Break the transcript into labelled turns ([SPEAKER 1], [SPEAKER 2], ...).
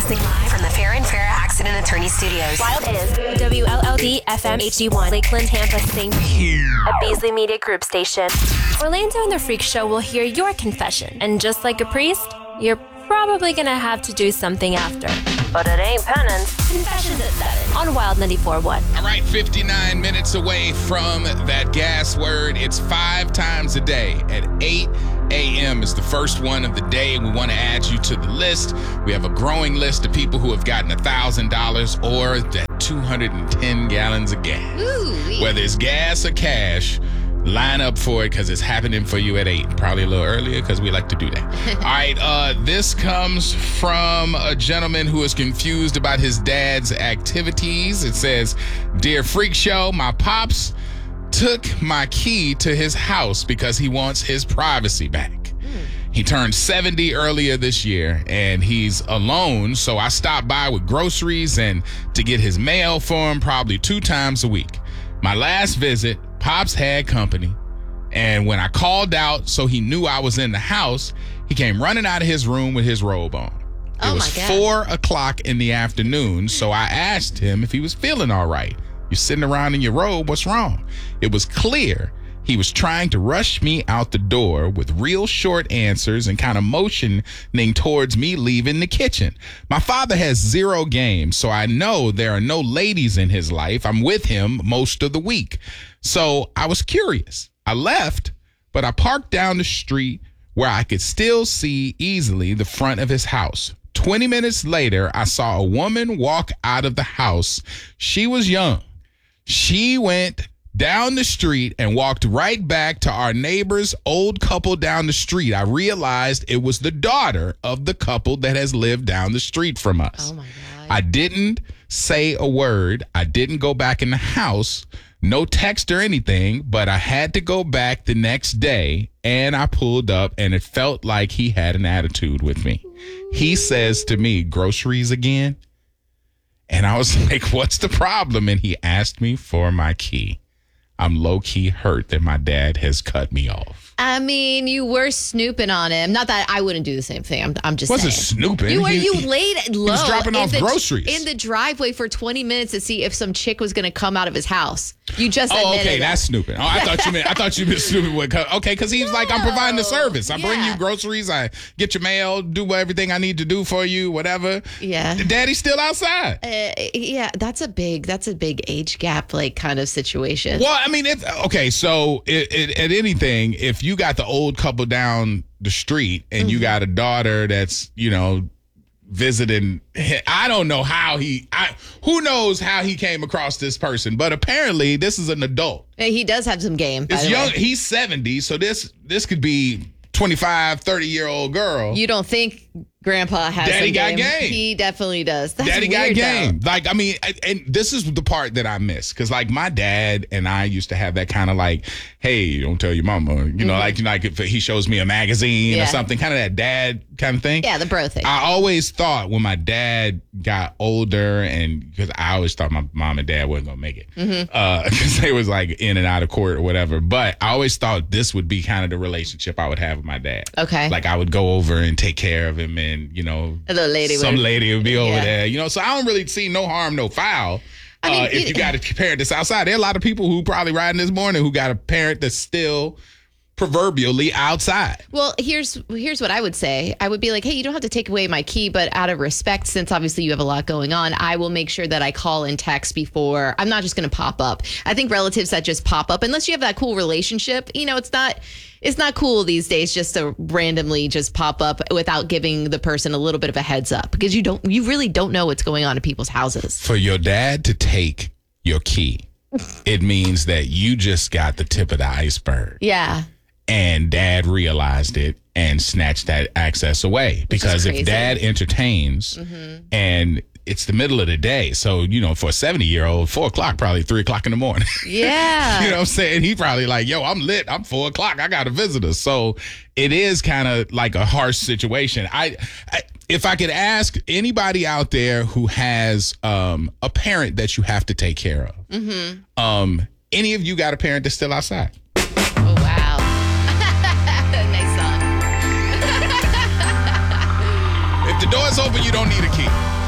[SPEAKER 1] Broadcasting live from the Farrah and Farrah Accident Attorney Studios. Wild is WLLD FM HD1, Lakeland, Tampa, St. A Beasley Media Group station. Orlando and the Freak Show will hear your confession. And just like a priest, you're probably going to have to do something after. But it ain't penance. Confessions at 7 on Wild 94.1.
[SPEAKER 2] All right, 59 minutes away from that gas word. It's 5 times a day. At 8 a.m. is the first one of the day. We want to add you to the list. We have a growing list of people who have gotten $1,000 or that 210 gallons of gas.
[SPEAKER 3] Ooh.
[SPEAKER 2] Whether it's gas or cash, line up for it because it's happening for you at 8. Probably a little earlier because we like to do that. All right, this comes from a gentleman who is confused about his dad's activities. It says, "Dear Freak Show, my pops took my key to his house because he wants his privacy back. He turned 70 earlier this year, and he's alone, so I stop by with groceries and to get his mail for him probably 2 times a week. My last visit, Pops had company, and when I called out so he knew I was in the house, he came running out of his room with his robe on. It was 4 o'clock in the afternoon, so I asked him if he was feeling all right. You're sitting around in your robe, what's wrong? It was clear he was trying to rush me out the door with real short answers and kind of motioning towards me leaving the kitchen. My father has 0 game, so I know there are no ladies in his life. I'm with him most of the week. So I was curious. I left, but I parked down the street where I could still see easily the front of his house. 20 minutes later, I saw a woman walk out of the house. She was young. She went down the street and walked right back to our neighbor's old couple down the street. I realized it was the daughter of the couple that has lived down the street from us.
[SPEAKER 3] Oh, my God.
[SPEAKER 2] I didn't say a word. I didn't go back in the house. No text or anything, but I had to go back the next day, and I pulled up, and it felt like he had an attitude with me. He says to me, "Groceries again?" And I was like, "What's the problem?" And he asked me for my key. I'm low-key hurt that my dad has cut me off.
[SPEAKER 3] I mean, you were snooping on him. Not that I wouldn't do the same thing. I'm just
[SPEAKER 2] Wasn't
[SPEAKER 3] saying.
[SPEAKER 2] snooping.
[SPEAKER 3] You laid low.
[SPEAKER 2] He was dropping off groceries.
[SPEAKER 3] In the driveway for 20 minutes to see if some chick was going to come out of his house. You just admitted
[SPEAKER 2] okay,
[SPEAKER 3] that.
[SPEAKER 2] that's snooping. Oh, I thought you meant snooping would come. Okay, because he's like, I'm providing the service. I bring you groceries. I get your mail, do everything I need to do for you, whatever.
[SPEAKER 3] Yeah.
[SPEAKER 2] Daddy's still outside.
[SPEAKER 3] Yeah, that's a big age gap, like, kind of situation.
[SPEAKER 2] Well, I mean, so at anything, if you got the old couple down the street and you got a daughter that's, visiting, I don't know how who knows how he came across this person, but apparently this is an adult.
[SPEAKER 3] He does have some game.
[SPEAKER 2] It's young. He's 70, so this could be 25, 30-year-old girl.
[SPEAKER 3] You don't think Grandpa has
[SPEAKER 2] Daddy
[SPEAKER 3] some
[SPEAKER 2] got
[SPEAKER 3] game?
[SPEAKER 2] game.
[SPEAKER 3] He definitely does. That's
[SPEAKER 2] Daddy
[SPEAKER 3] weird,
[SPEAKER 2] got game.
[SPEAKER 3] though.
[SPEAKER 2] Like, I mean, and this is the part that I miss. Because, like, my dad and I used to have that kind of like, hey, don't tell your mama. Like if he shows me a magazine or something, kind of that dad kind of thing.
[SPEAKER 3] Yeah, the bro thing.
[SPEAKER 2] I always thought when my dad got older, and because I always thought my mom and dad wasn't going to make it. Because they was like in and out of court or whatever. But I always thought this would be kind of the relationship I would have with my dad.
[SPEAKER 3] Okay.
[SPEAKER 2] Like, I would go over and take care of him, and, some lady would be over there, so I don't really see no harm, no foul. I mean, if you got a parent that's outside, there are a lot of people who probably riding this morning who got a parent that's still proverbially outside.
[SPEAKER 3] Well, here's what I would say. I would be like, hey, you don't have to take away my key, but out of respect, since obviously you have a lot going on, I will make sure that I call and text before. I'm not just going to pop up. I think relatives that just pop up, unless you have that cool relationship, it's not cool these days just to randomly just pop up without giving the person a little bit of a heads up, because you really don't know what's going on in people's houses.
[SPEAKER 2] For your dad to take your key, it means that you just got the tip of the iceberg.
[SPEAKER 3] Yeah.
[SPEAKER 2] And dad realized it and snatched that access away. Because if dad entertains and it's the middle of the day, so, for a 70-year-old, 4 o'clock, probably 3 o'clock in the morning.
[SPEAKER 3] Yeah.
[SPEAKER 2] You know what I'm saying? He probably like, yo, I'm lit. I'm 4 o'clock. I got a visitor. So it is kind of like a harsh situation. If I could ask anybody out there who has a parent that you have to take care of, any of you got a parent that's still outside?
[SPEAKER 3] Oh, wow. Nice song.
[SPEAKER 2] If the door's open, you don't need a key.